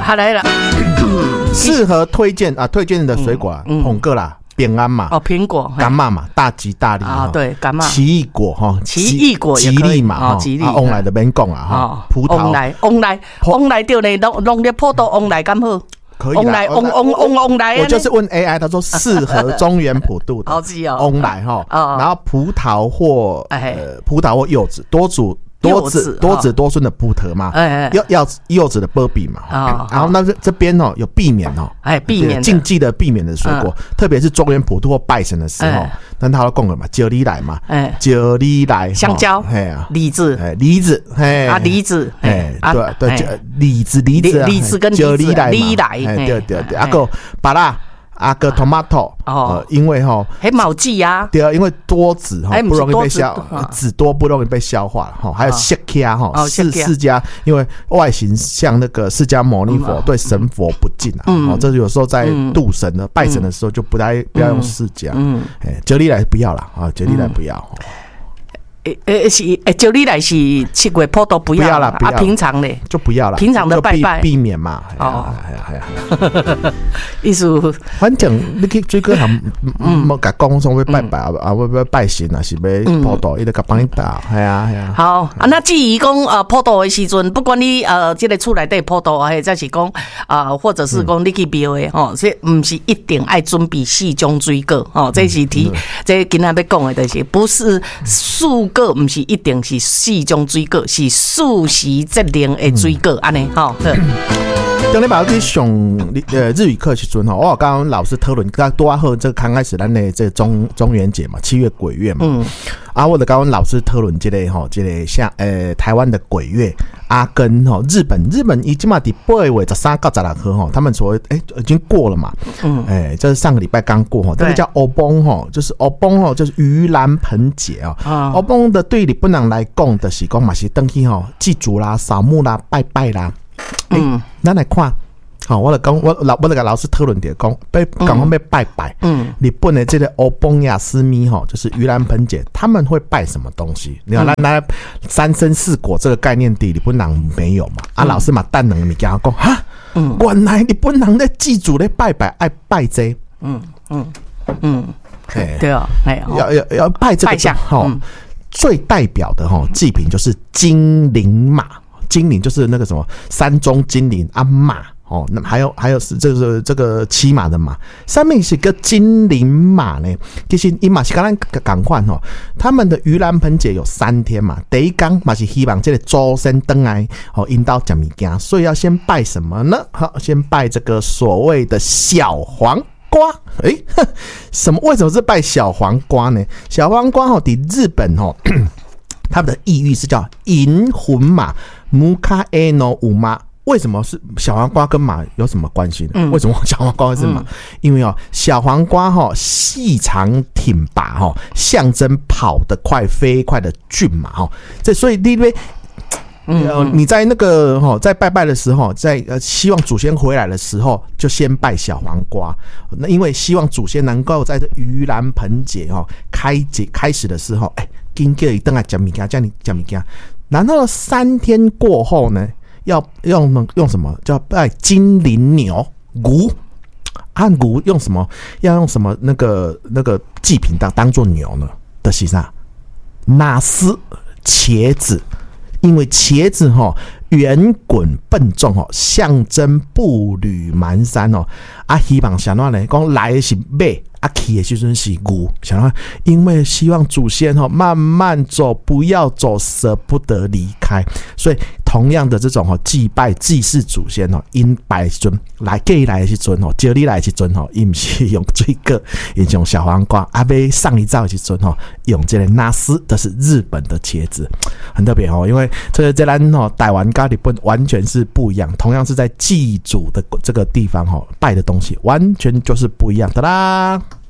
好来了， 适合推荐的水果捧个啦。平安嘛， 苹果， 柑嘛嘛，大吉大利啊，对，柑嘛， 奇异果哈， 奇异果吉利嘛， 吉利， 旺来的免讲啊哈，葡萄， 旺来对呢，弄咧葡萄旺来刚好。 可以啦， 翁来， 我就是问 AI， 他说适合中原普渡的，翁来哈，然后葡萄或柚子，多子多孙的葡萄嘛，要柚子的波比嘛，然后那这边有避免禁忌的避免的水果，特别是中原普渡或拜神的时候，那他都讲了嘛，九里来嘛，九里来， 香蕉，梨子， 梨子， 对，梨子跟九里来， 对， 啊个芭乐。个 tomato 因为还毛剂啊， 对啊，因为多籽不容易被籽多不容易被消化还有释迦释迦，因为外形像那个释迦牟尼佛，对神佛不敬这有时候在度神的拜神的时候就不要用释迦，九里来不要啦九里来不要。 九里来是7月普渡不要啦，平常嘞就不要啦， 平常的拜拜避免嘛。 意思反正你去水果行，莫甲讲说要拜拜要拜神啊，是要普渡，伊就甲帮你打，系啊。 好那至于讲普渡的时阵，不管你这个厝内底普渡，或者是讲或者是讲你去庙的这不是一定爱准备4种水果这是这今仔要讲的就是不是素果，不是一定是4种水果，是素食节令的水果安尼当你把去上日语课时阵我有跟老师讨论，多好这个刚开始咱的这中元节嘛，7月鬼月嘛，我就跟老师讨论这个像台湾的鬼月跟日本已经嘛在8月13到16号他们所谓已经过了嘛，这是上个礼拜刚过这个叫欧崩就是欧崩就是盂兰盆节欧崩的对日本人来讲的是讲嘛是回去祭祖啦、扫墓啦、拜拜啦。咱来看，我就跟老师讨论点讲，赶快要拜拜。日本的这个欧崩亚斯密就是盂兰盆节，他们会拜什么东西？你看，那三生四果这个概念，日本人没有嘛？老师嘛，等两个物件讲哈，原来日本人在祭祖在拜拜，爱拜这， 对啊， 要拜这个最代表的祭品就是精灵马。精灵就是那个什么山中精灵马那还有是这个骑马的马，上面是个精灵马呢。其实伊嘛是跟咱同款他们的盂兰盆节有3天嘛，第一天嘛是希望这个祖先回来引导吃物件，所以要先拜什么呢？先拜这个所谓的小黄瓜。为什么是拜小黄瓜呢？小黄瓜在日本他们的意义是叫银魂马木卡埃诺五马。为什么是小黄瓜跟马有什么关系呢？为什么小黄瓜是马？因为小黄瓜细长挺拔象征跑得快飞快的骏马所以你在那个在拜拜的时候，在希望祖先回来的时候，就先拜小黄瓜。那因为希望祖先能够在这盂兰盆节开始的时候，紧叫伊回来吃物件，叫你吃物件。然后3天过后呢，要用什么？叫拜精灵牛牛用什么？要用什么那个祭品当做牛呢？的是啥？纳斯茄子。因为茄子圆滚笨重象征步履蹒跚希望想到呢讲来的是马去的时候是牛，想到因为希望祖先慢慢走，不要走，舍不得离开，所以同样的这种祭拜祭祀祖先因拜的时阵来给来的时阵招你来的时阵伊不是用水果，伊用小黄瓜要上一灶的时阵用这个纳斯，这是日本的茄子，很特别因为这咱台湾跟日本完全是不一样，同样是在祭祖的这个地方拜的东西完全就是不一样的啦。